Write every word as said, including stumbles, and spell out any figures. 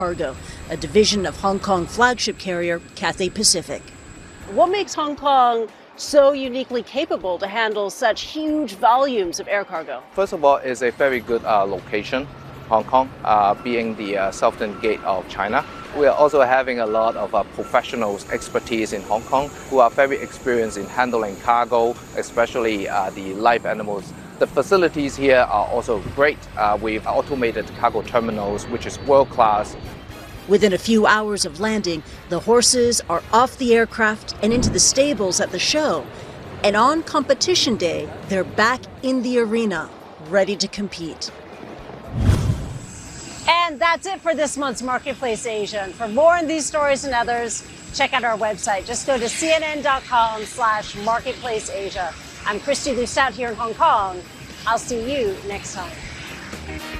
Cargo, a division of Hong Kong flagship carrier Cathay Pacific. What makes Hong Kong so uniquely capable to handle such huge volumes of air cargo? First of all, it's a very good uh, location, Hong Kong, uh, being the uh, southern gate of China. We are also having a lot of uh, professionals, expertise in Hong Kong who are very experienced in handling cargo, especially uh, the live animals. The facilities here are also great uh, with automated cargo terminals, which is world-class. Within a few hours of landing, the horses are off the aircraft and into the stables at the show. And on competition day, they're back in the arena, ready to compete. And that's it for this month's Marketplace Asia. And for more on these stories and others, check out our website. Just go to cnn.com slash Marketplace Asia. I'm Christy Lusat here in Hong Kong. I'll see you next time.